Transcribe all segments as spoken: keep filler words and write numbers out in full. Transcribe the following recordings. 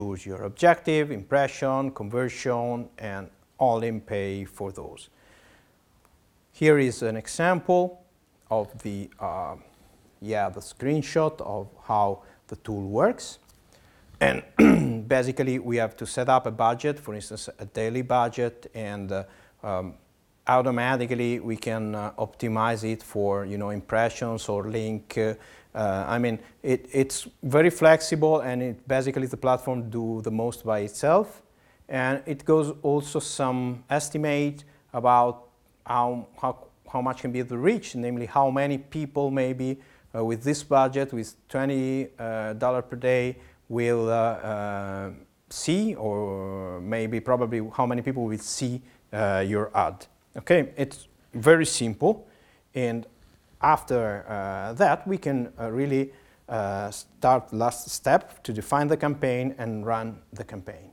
choose your objective, impression, conversion, and all-in pay for those. Here is an example of the, uh, yeah, the screenshot of how the tool works. And basically, we have to set up a budget, for instance, a daily budget, and uh, um, automatically we can uh, optimize it for, you know, impressions or link. Uh, uh, I mean, it, it's very flexible, and it basically the platform do the most by itself. And it goes also some estimate about how, how, how much can be the reach, namely how many people maybe uh, with this budget, with twenty dollars uh, per day, will uh, uh, see, or maybe probably how many people will see uh, your ad. Okay, it's very simple, and after uh, that we can uh, really uh, start last step to define the campaign and run the campaign.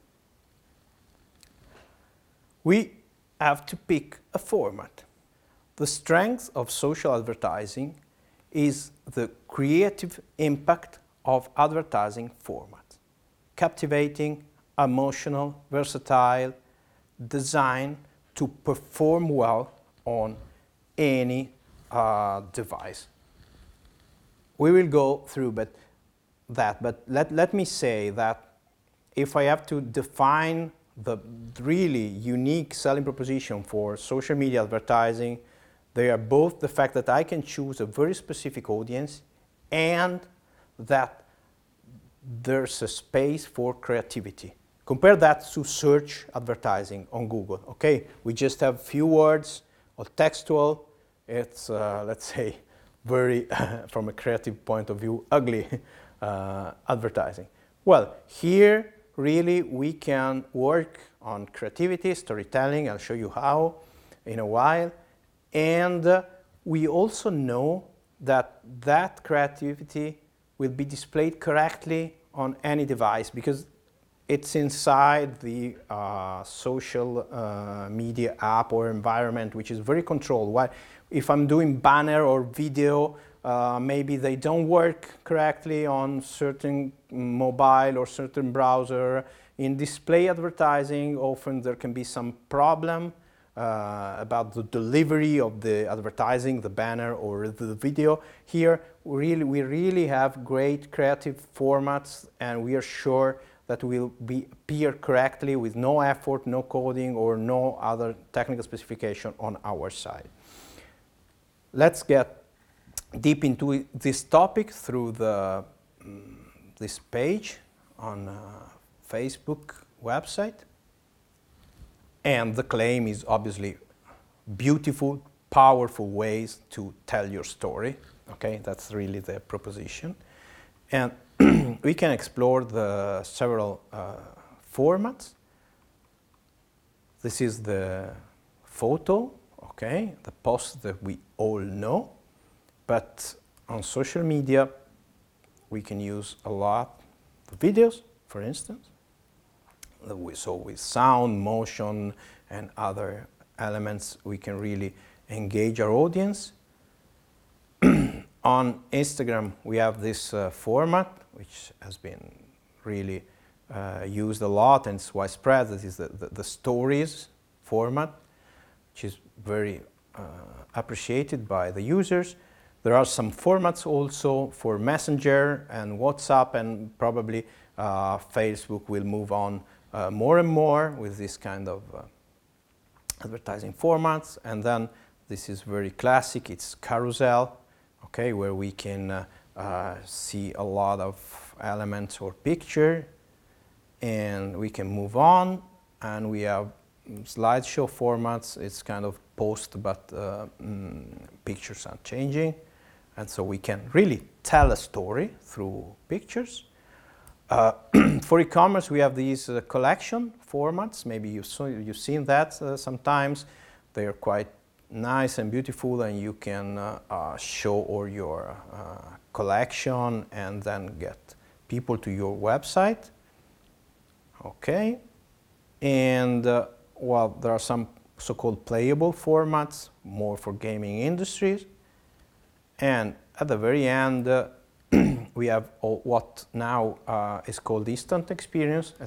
We have to pick a format. The strength of social advertising is the creative impact of advertising format. Captivating, emotional, versatile, designed to perform well on any uh, device. We will go through but that, but let, let me say that if I have to define the really unique selling proposition for social media advertising, they are both the fact that I can choose a very specific audience and that there's a space for creativity. Compare that to search advertising on Google. Okay, we just have few words or textual. It's, uh, let's say, very, from a creative point of view, ugly uh, advertising. Well, here, really, we can work on creativity, storytelling. I'll show you how in a while. And uh, we also know that that creativity will be displayed correctly on any device because it's inside the uh, social uh, media app or environment, which is very controlled. While if I'm doing banner or video, uh, maybe they don't work correctly on certain mobile or certain browser. In display advertising, often there can be some problem uh, about the delivery of the advertising, the banner or the video. Here, we really, we really have great creative formats, and we are sure that will be appear correctly with no effort, no coding, or no other technical specification on our side. Let's get deep into this topic through the, um, this page on uh, Facebook website. And the claim is obviously beautiful, powerful ways to tell your story. Okay, that's really the proposition. And we can explore the several uh, formats. This is the photo, okay, the post that we all know. But on social media, we can use a lot the videos, for instance. So with sound, motion, and other elements, we can really engage our audience. On Instagram, we have this uh, format, which has been really uh, used a lot and it's widespread. This is the, the, the stories format, which is very uh, appreciated by the users. There are some formats also for Messenger and WhatsApp, and probably uh, Facebook will move on uh, more and more with this kind of uh, advertising formats. And then this is very classic, it's carousel. Okay, where we can uh, uh, see a lot of elements or picture, and we can move on, and we have slideshow formats. It's kind of post, but uh, mm, pictures are changing, and so we can really tell a story through pictures. Uh, for e-commerce, we have these uh, collection formats. Maybe you've, saw, you've seen that uh, sometimes. They are quite nice and beautiful, and you can uh, uh, show all your uh, collection and then get people to your website. Okay, and uh, well, there are some so-called playable formats, more for gaming industries. And at the very end, uh, we have all what now uh, is called instant experience,